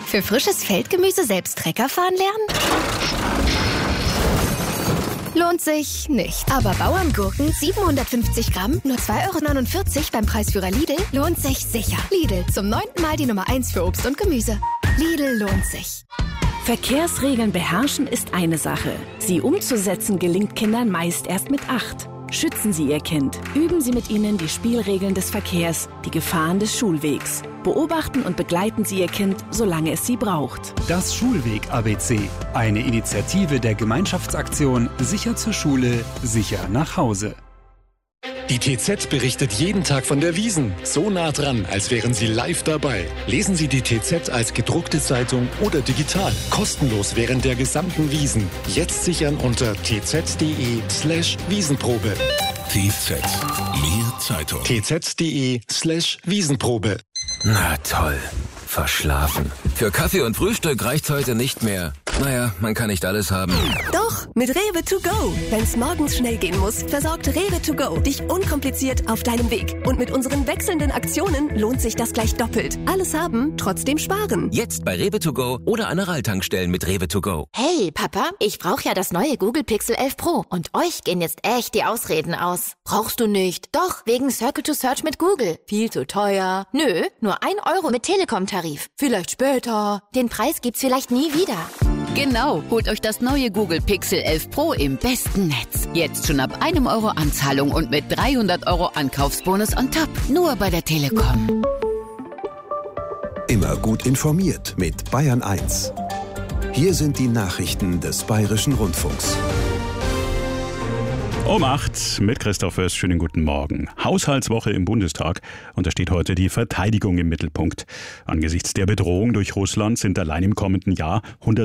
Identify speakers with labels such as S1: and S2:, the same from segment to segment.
S1: Für frisches Feldgemüse selbst Trecker fahren lernen? Lohnt sich nicht. Aber Bauerngurken 750 Gramm, nur 2,49 € beim Preisführer Lidl, lohnt sich sicher. Lidl, zum 9. Mal die Nummer 1 für Obst und Gemüse. Lidl lohnt sich.
S2: Verkehrsregeln beherrschen ist eine Sache. Sie umzusetzen gelingt Kindern meist erst mit 8. Schützen Sie Ihr Kind. Üben Sie mit ihnen die Spielregeln des Verkehrs, die Gefahren des Schulwegs. Beobachten und begleiten Sie Ihr Kind, solange es Sie braucht.
S3: Das Schulweg-ABC. Eine Initiative der Gemeinschaftsaktion Sicher zur Schule, sicher nach Hause.
S4: Die TZ berichtet jeden Tag von der Wiesn. So nah dran, als wären Sie live dabei. Lesen Sie die TZ als gedruckte Zeitung oder digital. Kostenlos während der gesamten Wiesn. Jetzt sichern unter tz.de/Wiesenprobe.
S5: TZ. Mehr Zeitung.
S4: tz.de/Wiesenprobe.
S6: Na toll. Verschlafen. Für Kaffee und Frühstück reicht's heute nicht mehr. Naja, man kann nicht alles haben.
S2: Doch, mit Rewe to go. Wenn's morgens schnell gehen muss, versorgt Rewe to go dich unkompliziert auf deinem Weg. Und mit unseren wechselnden Aktionen lohnt sich das gleich doppelt. Alles haben, trotzdem sparen.
S6: Jetzt bei Rewe to go oder an Aral-Tankstellen mit Rewe to go.
S7: Hey, Papa, ich brauche ja das neue Google Pixel 11 Pro. Und euch gehen jetzt echt die Ausreden aus. Brauchst du nicht? Doch, wegen Circle to Search mit Google. Viel zu teuer. Nö, nur 1 € mit Telekom-Tarif. Vielleicht später. Den Preis gibt's vielleicht nie wieder.
S8: Genau, holt euch das neue Google Pixel 11 Pro im besten Netz. Jetzt schon ab 1 € Anzahlung und mit 300 € Ankaufsbonus on top. Nur bei der Telekom.
S5: Immer gut informiert mit Bayern 1. Hier sind die Nachrichten des Bayerischen Rundfunks.
S9: Um 8 mit Christoph Fürst. Schönen guten Morgen. Haushaltswoche im Bundestag und da steht heute die Verteidigung im Mittelpunkt. Angesichts der Bedrohung durch Russland sind allein im kommenden Jahr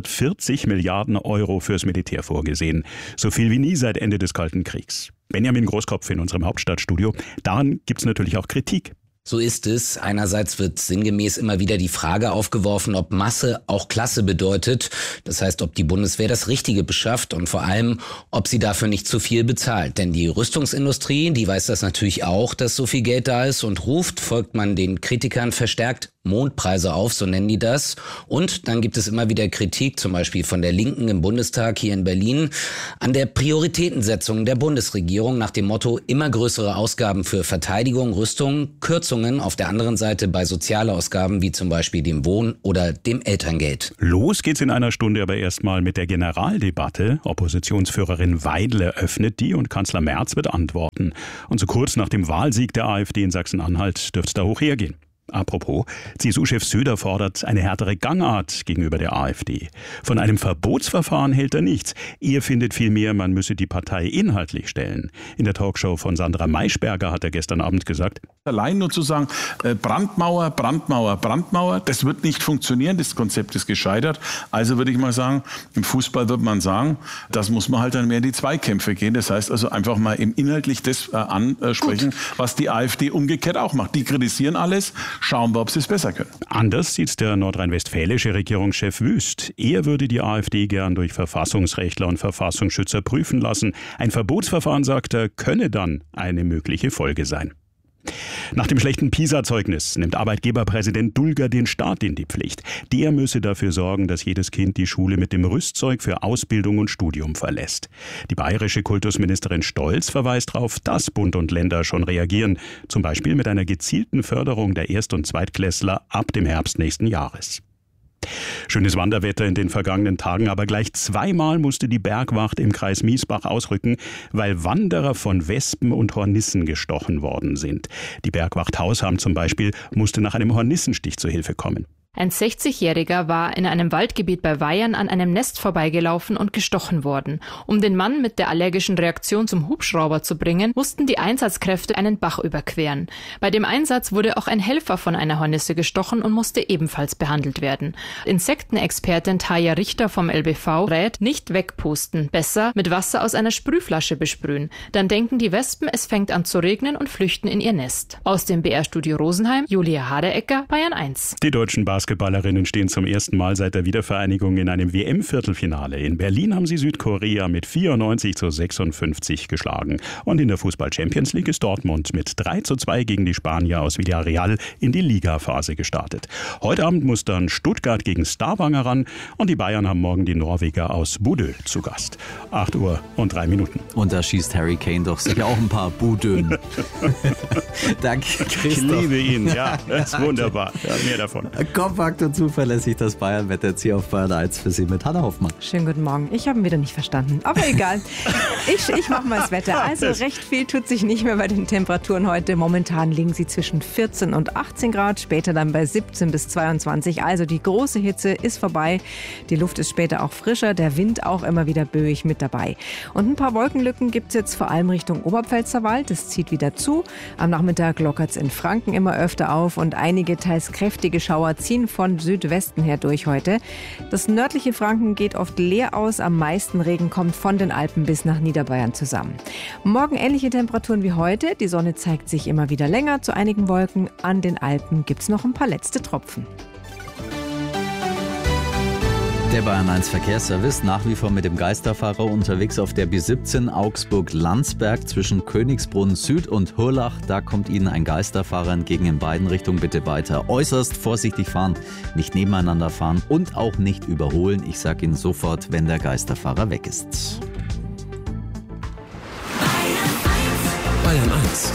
S9: 140 Milliarden € fürs Militär vorgesehen. So viel wie nie seit Ende des Kalten Kriegs. Benjamin Großkopf in unserem Hauptstadtstudio. Daran gibt's natürlich auch Kritik.
S10: So ist es. Einerseits wird sinngemäß immer wieder die Frage aufgeworfen, ob Masse auch Klasse bedeutet. Das heißt, ob die Bundeswehr das Richtige beschafft und vor allem, ob sie dafür nicht zu viel bezahlt. Denn die Rüstungsindustrie, die weiß das natürlich auch, dass so viel Geld da ist und ruft, folgt man den Kritikern verstärkt Mondpreise auf, so nennen die das. Und dann gibt es immer wieder Kritik, zum Beispiel von der Linken im Bundestag hier in Berlin, an der Prioritätensetzung der Bundesregierung nach dem Motto immer größere Ausgaben für Verteidigung, Rüstung, Kürzungen auf der anderen Seite bei Sozialausgaben wie zum Beispiel dem Wohn- oder dem Elterngeld.
S9: Los geht's in einer Stunde aber erstmal mit der Generaldebatte. Oppositionsführerin Weidel eröffnet die und Kanzler Merz wird antworten. Und so kurz nach dem Wahlsieg der AfD in Sachsen-Anhalt dürfte es da hoch hergehen. Apropos, CSU-Chef Söder fordert eine härtere Gangart gegenüber der AfD. Von einem Verbotsverfahren hält er nichts. Er findet vielmehr, man müsse die Partei inhaltlich stellen. In der Talkshow von Sandra Maischberger hat er gestern Abend gesagt:
S11: Allein nur zu sagen, Brandmauer, Brandmauer, Brandmauer, das wird nicht funktionieren, das Konzept ist gescheitert. Also würde ich mal sagen, im Fußball wird man sagen, das muss man halt dann mehr in die Zweikämpfe gehen. Das heißt also einfach mal inhaltlich das ansprechen, was die AfD umgekehrt auch macht. Die kritisieren alles. Schauen wir, ob sie es besser können.
S9: Anders sieht der nordrhein-westfälische Regierungschef Wüst. Er würde die AfD gern durch Verfassungsrechtler und Verfassungsschützer prüfen lassen. Ein Verbotsverfahren, sagt er, könne dann eine mögliche Folge sein. Nach dem schlechten PISA-Zeugnis nimmt Arbeitgeberpräsident Dulger den Staat in die Pflicht. Der müsse dafür sorgen, dass jedes Kind die Schule mit dem Rüstzeug für Ausbildung und Studium verlässt. Die bayerische Kultusministerin Stolz verweist darauf, dass Bund und Länder schon reagieren, zum Beispiel mit einer gezielten Förderung der Erst- und Zweitklässler ab dem Herbst nächsten Jahres. Schönes Wanderwetter in den vergangenen Tagen, aber gleich 2-mal musste die Bergwacht im Kreis Miesbach ausrücken, weil Wanderer von Wespen und Hornissen gestochen worden sind. Die Bergwacht Hausham zum Beispiel musste nach einem Hornissenstich zur Hilfe kommen.
S12: Ein 60-Jähriger war in einem Waldgebiet bei Weyern an einem Nest vorbeigelaufen und gestochen worden. Um den Mann mit der allergischen Reaktion zum Hubschrauber zu bringen, mussten die Einsatzkräfte einen Bach überqueren. Bei dem Einsatz wurde auch ein Helfer von einer Hornisse gestochen und musste ebenfalls behandelt werden. Insektenexpertin Taya Richter vom LBV rät, nicht wegpusten, besser mit Wasser aus einer Sprühflasche besprühen. Dann denken die Wespen, es fängt an zu regnen und flüchten in ihr Nest. Aus dem BR-Studio Rosenheim, Julia Haderecker, Bayern 1.
S9: Die deutschen Basketballerinnen stehen zum ersten Mal seit der Wiedervereinigung in einem WM-Viertelfinale. In Berlin haben sie Südkorea mit 94:56 geschlagen. Und in der Fußball-Champions League ist Dortmund mit 3:2 gegen die Spanier aus Villarreal in die Ligaphase gestartet. Heute Abend muss dann Stuttgart gegen Stavanger ran und die Bayern haben morgen die Norweger aus Bodø zu Gast. 8:03.
S13: Und da schießt Harry Kane doch sicher auch ein paar Budön. Danke, Christoph.
S9: Ich liebe ihn, ja, das ist wunderbar. Ja, mehr davon.
S13: Kompakt und zuverlässig das Bayern-Wetter jetzt hier auf Bayern 1 für Sie mit Hanna Hoffmann.
S14: Schönen guten Morgen. Ich habe ihn wieder nicht verstanden, aber egal. Ich mache mal das Wetter. Also recht viel tut sich nicht mehr bei den Temperaturen heute. Momentan liegen sie zwischen 14 und 18 Grad, später dann bei 17 bis 22. Also die große Hitze ist vorbei. Die Luft ist später auch frischer, der Wind auch immer wieder böig mit dabei. Und ein paar Wolkenlücken gibt es jetzt vor allem Richtung Oberpfälzerwald. Das zieht wieder zu. Am Nachmittag lockert es in Franken immer öfter auf und einige teils kräftige Schauer ziehen von Südwesten her durch heute. Das nördliche Franken geht oft leer aus. Am meisten Regen kommt von den Alpen bis nach Niederbayern zusammen. Morgen ähnliche Temperaturen wie heute. Die Sonne zeigt sich immer wieder länger zu einigen Wolken. An den Alpen gibt es noch ein paar letzte Tropfen.
S13: Der Bayern 1 Verkehrsservice nach wie vor mit dem Geisterfahrer unterwegs auf der B17 Augsburg-Landsberg zwischen Königsbrunn Süd und Hurlach. Da kommt Ihnen ein Geisterfahrer entgegen in beiden Richtungen. Bitte weiter äußerst vorsichtig fahren, nicht nebeneinander fahren und auch nicht überholen. Ich sage Ihnen sofort, wenn der Geisterfahrer weg ist.
S5: Bayern 1.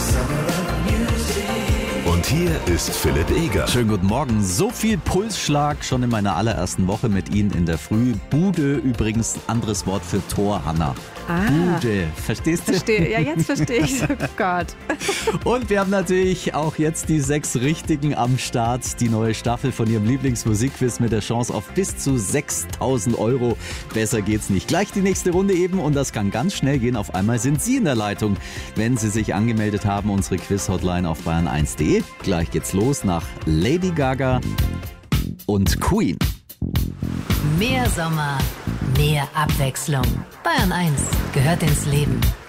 S5: Und hier ist Philipp Eger.
S13: Schönen guten Morgen. So viel Pulsschlag schon in meiner allerersten Woche mit Ihnen in der Früh. Bude übrigens ein anderes Wort für Tor, Hanna. Bude. Verstehst du?
S14: Verstehe. Ja, jetzt verstehe ich. Oh Gott.
S13: Und wir haben natürlich auch jetzt die 6 Richtigen am Start. Die neue Staffel von Ihrem Lieblingsmusikquiz mit der Chance auf bis zu 6.000 €. Besser geht's nicht. Gleich die nächste Runde eben und das kann ganz schnell gehen. Auf einmal sind Sie in der Leitung, wenn Sie sich angemeldet haben. Unsere Quiz-Hotline auf bayern1.de. Gleich geht's los nach Lady Gaga und Queen.
S15: Mehr Sommer, mehr Abwechslung. Bayern 1 gehört ins Leben.